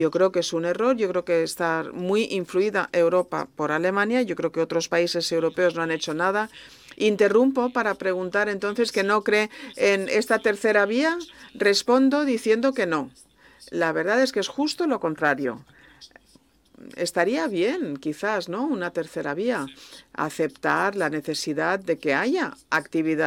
Yo creo que es un error, yo creo que está muy influida Europa por Alemania, yo creo que otros países europeos no han hecho nada. Interrumpo para preguntar entonces que no cree en esta tercera vía. Respondo diciendo que no. La verdad es que es justo lo contrario. Estaría bien, quizás, ¿no? Una tercera vía. Aceptar la necesidad de que haya actividad